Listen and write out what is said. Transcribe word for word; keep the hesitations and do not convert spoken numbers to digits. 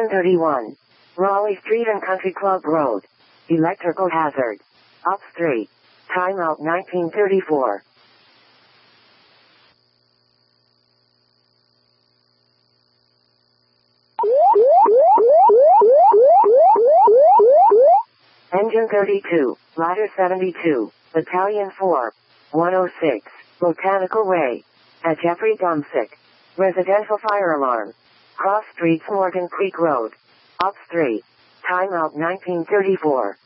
Engine thirty-one. Raleigh Street and Country Club Road. Electrical hazard. Ops three. Timeout nineteen thirty-four. Engine thirty-two, Ladder seventy-two, Battalion four, one oh six, Botanical Way. At Jeffrey Dumsick. Residential fire alarm. Cross Streets Morgan Creek Road. Ops three. Timeout nineteen thirty-four.